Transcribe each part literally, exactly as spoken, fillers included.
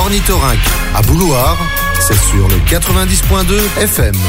Ornithorynque. À Boulouard, c'est sur le quatre-vingt-dix point deux F M.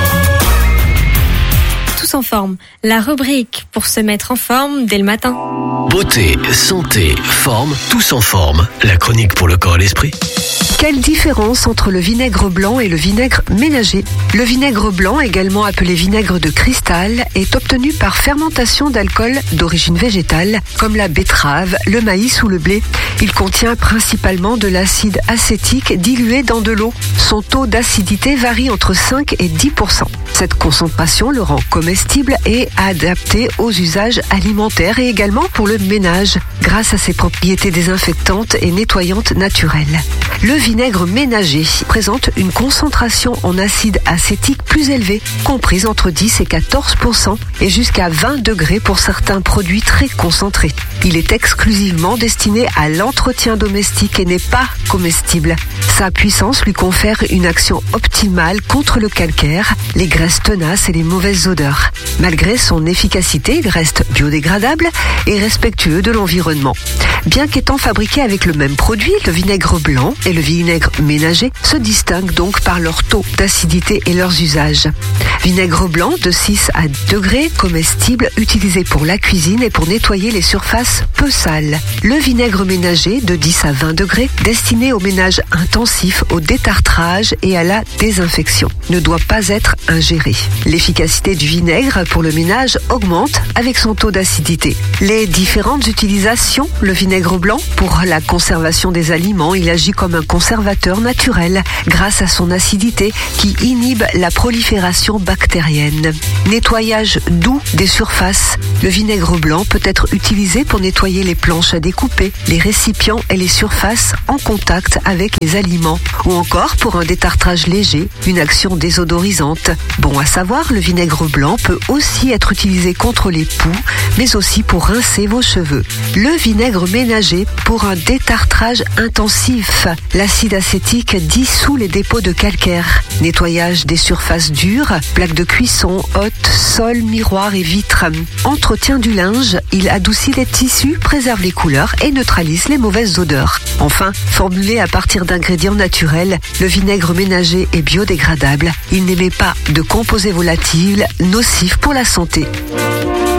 Tous en forme, la rubrique pour se mettre en forme dès le matin. Beauté, santé, forme, tous en forme. La chronique pour le corps et l'esprit. Quelle différence entre le vinaigre blanc et le vinaigre ménager ? Le vinaigre blanc, également appelé vinaigre de cristal, est obtenu par fermentation d'alcool d'origine végétale, comme la betterave, le maïs ou le blé. Il contient principalement de l'acide acétique dilué dans de l'eau. Son taux d'acidité varie entre cinq et dix pour cent. Cette concentration le rend comestible et adapté aux usages alimentaires et également pour le ménage, grâce à ses propriétés désinfectantes et nettoyantes naturelles. Le vinaigre ménager présente une concentration en acide acétique plus élevée, comprise entre dix et quatorze pour cent et jusqu'à vingt degrés pour certains produits très concentrés. Il est exclusivement destiné à l'entretien domestique et n'est pas comestible. Sa puissance lui confère une action optimale contre le calcaire, les graisses tenaces et les mauvaises odeurs. Malgré son efficacité, il reste biodégradable et respectueux de l'environnement. Bien qu'étant fabriqué avec le même produit, le vinaigre blanc et le vinaigre ménager se distinguent donc par leur taux d'acidité et leurs usages. Vinaigre blanc de six à dix degrés, comestible, utilisé pour la cuisine et pour nettoyer les surfaces peu sales. Le vinaigre ménager de dix à vingt degrés, destiné au ménage intensif, au détartrage et à la désinfection, ne doit pas être ingéré. L'efficacité du vinaigre pour le ménage augmente avec son taux d'acidité. Les différentes utilisations, le vinaigre blanc pour la conservation des aliments, il agit comme un conservateur naturel grâce à son acidité qui inhibe la prolifération bactérienne. Nettoyage doux des surfaces. Le vinaigre blanc peut être utilisé pour nettoyer les planches à découper, les récipients et les surfaces en contact avec les aliments, ou encore pour un détartrage léger, une action désodorisante. Bon à savoir, le vinaigre blanc peut aussi être utilisé contre les poux, mais aussi pour rincer vos cheveux. Le vinaigre ménager pour un détartrage intensif. L'acide acétique dissout les dépôts de calcaire. Nettoyage des surfaces dures, plaques de cuisson, hottes, sols, miroirs et vitres. Entretien du linge, il adoucit les tissus, préserve les couleurs et neutralise les mauvaises odeurs. Enfin, formulé à partir d'ingrédients naturels, le vinaigre ménager est biodégradable. Il n'émet pas de composés volatiles nocifs pour la santé.